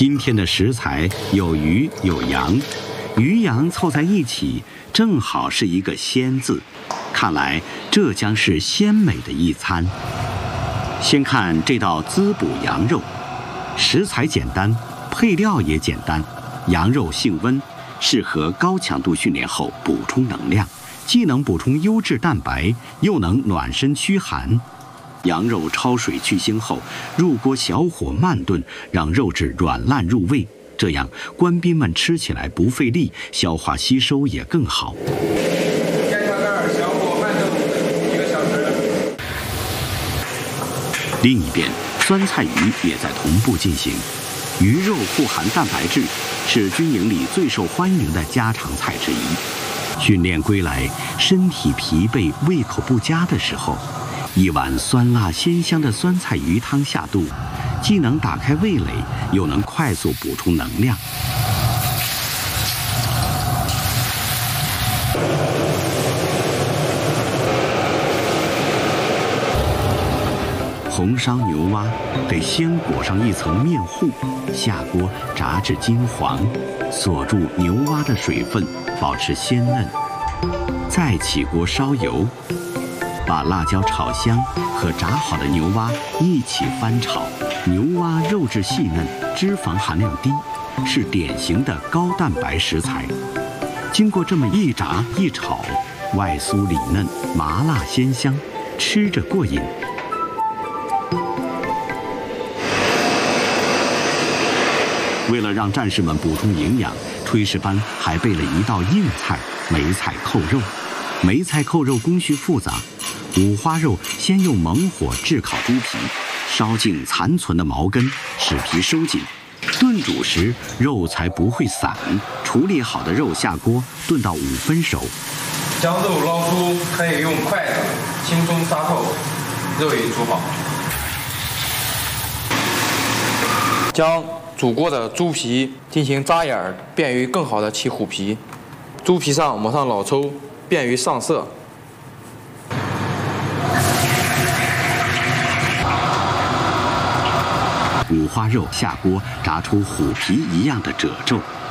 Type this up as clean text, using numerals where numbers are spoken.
今天的食材有鱼有羊，鱼羊凑在一起，正好是一个鲜字。看来这将是鲜美的一餐。先看这道滋补羊肉，食材简单，配料也简单。羊肉性温，适合高强度训练后补充能量，既能补充优质蛋白，又能暖身驱寒。羊肉焯水去腥后，入锅小火慢炖，让肉质软烂入味，这样官兵们吃起来不费力，消化吸收也更好。 煎调盖，小火慢炖1个小时。 另一边，酸菜鱼也在同步进行。鱼肉富含蛋白质，是军营里最受欢迎的家常菜之一。训练归来，身体疲惫、胃口不佳的时候，一碗酸辣鲜香的酸菜鱼汤下肚，既能打开味蕾，又能快速补充能量。红烧牛蛙得先裹上一层面糊，下锅炸至金黄，锁住牛蛙的水分，保持鲜嫩。再起锅烧油，把辣椒炒香，和炸好的牛蛙一起翻炒。牛蛙肉质细嫩，脂肪含量低，是典型的高蛋白食材。经过这么一炸一炒，外酥里嫩，麻辣鲜香，吃着过瘾。为了让战士们补充营养，炊事班还备了一道硬菜——梅菜扣肉。梅菜扣肉工序复杂，五花肉先用猛火炙烤猪皮，烧净残存的毛根，使皮收紧。炖煮时肉才不会散。处理好的肉下锅炖到5分熟。 将肉捞出，可以用筷子轻松扎透，肉已煮好。 将煮过的猪皮进行扎眼，便于更好的起虎皮。猪皮上抹上老抽，便于上色。 五花肉下锅炸出虎皮一样的褶皱，